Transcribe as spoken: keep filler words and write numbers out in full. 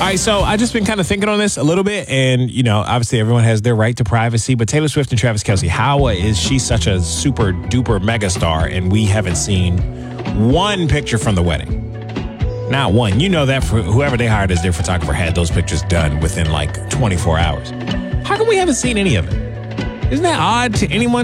right, so I just been kind of thinking on this a little bit, and you know, obviously everyone has their right to privacy, but Taylor Swift and Travis Kelce, how is she such a super duper mega star, and we haven't seen one picture from the wedding? Not one. You know that for whoever they hired as their photographer had those pictures done within like twenty-four hours. How come we haven't seen any of it? Isn't that odd to anyone?